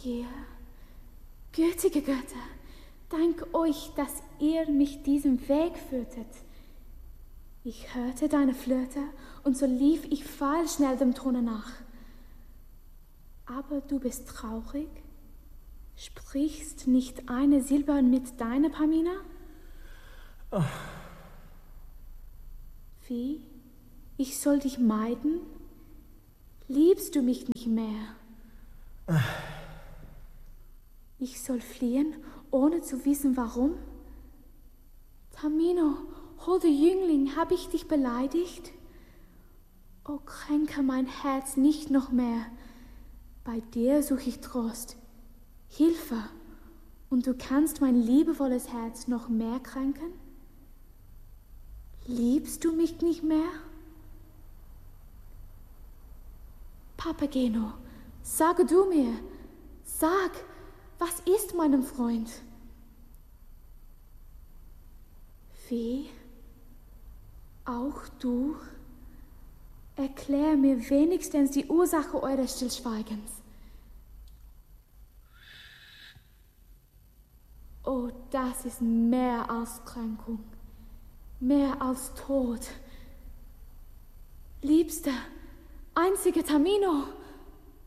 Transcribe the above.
Ja, gütige Götter, dank euch, dass ihr mich diesen Weg führtet. Ich hörte deine Flöte und so lief ich pfeilschnell dem Tone nach. Aber du bist traurig? Sprichst nicht eine Silbe mit deiner Pamina? Oh. Wie? Ich soll dich meiden? Liebst du mich nicht mehr? Ich soll fliehen, ohne zu wissen, warum? Tamino, holder Jüngling, hab ich dich beleidigt? O, kränke mein Herz nicht noch mehr. Bei dir suche ich Trost, Hilfe, und du kannst mein liebevolles Herz noch mehr kränken? Liebst du mich nicht mehr? Papageno, sage du mir, sag, was ist meinem Freund? Wie? Auch du? Erklär mir wenigstens die Ursache eures Stillschweigens. Oh, das ist mehr als Kränkung, mehr als Tod. Liebster, einziger Tamino,